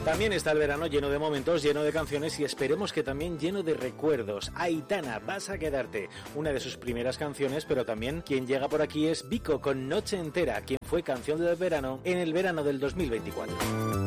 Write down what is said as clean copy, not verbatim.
También está el verano lleno de momentos, lleno de canciones y esperemos que también lleno de recuerdos. Aitana, Vas a quedarte, una de sus primeras canciones, pero también quien llega por aquí es Vico con Noche entera, quien fue canción del verano en el verano del 2024.